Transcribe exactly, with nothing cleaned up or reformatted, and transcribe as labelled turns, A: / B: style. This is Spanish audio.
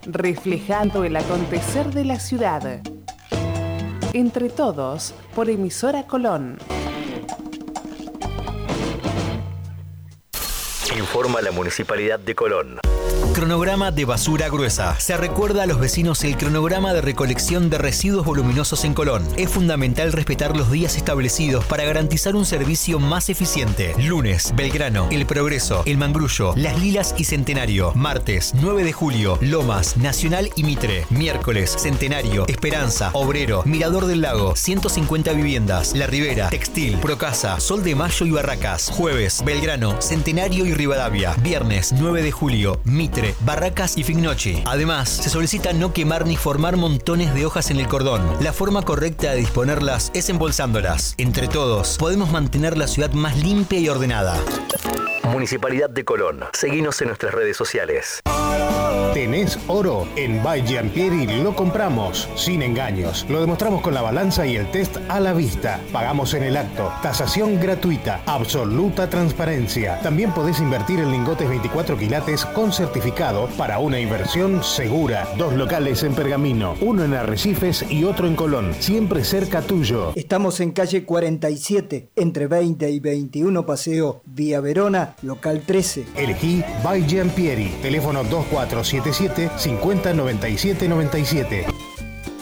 A: reflejando el acontecer de la ciudad. Entre todos, por Emisora Colón.
B: Informa la Municipalidad de Colón.
C: Cronograma de basura gruesa. Se recuerda a los vecinos el cronograma de recolección de residuos voluminosos en Colón. Es fundamental respetar los días establecidos para garantizar un servicio más eficiente. Lunes, Belgrano, El Progreso, El Mangrullo, Las Lilas y Centenario. Martes, nueve de julio, Lomas, Nacional y Mitre. Miércoles, Centenario, Esperanza, Obrero, Mirador del Lago, ciento cincuenta viviendas, La Ribera, Textil, Procasa, Sol de Mayo y Barracas. Jueves, Belgrano, Centenario y Rivadavia. Viernes, nueve de julio, Mitre, Barracas y Fignochi. Además, se solicita no quemar ni formar montones de hojas en el cordón. La forma correcta de disponerlas es embolsándolas. Entre todos, podemos mantener la ciudad más limpia y ordenada.
B: Municipalidad de Colón. Seguinos en nuestras redes sociales.
D: ¿Tenés oro? En By Giampieri lo compramos, sin engaños. Lo demostramos con la balanza y el test a la vista. Pagamos en el acto. Tasación gratuita. Absoluta transparencia. También podés invertir en lingotes veinticuatro quilates con certificado para una inversión segura. Dos locales en Pergamino, uno en Arrecifes y otro en Colón. Siempre cerca tuyo.
E: Estamos en calle cuarenta y siete, entre veinte y veintiuno Paseo, Vía Verona, local trece.
D: Elegí By Giampieri. Teléfono dos cuatro siete siete, cincuenta noventa y siete noventa y siete.